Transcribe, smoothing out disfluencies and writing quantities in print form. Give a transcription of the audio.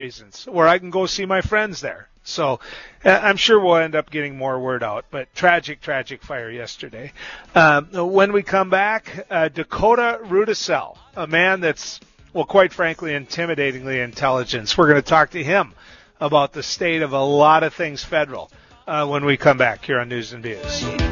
reasons, where I can go see my friends there. So I'm sure we'll end up getting more word out, but tragic fire yesterday. When we come back, Dakota Rudisill, a man that's, well, quite frankly, intimidatingly intelligent. We're going to talk to him about the state of a lot of things federal when we come back here on News and Views.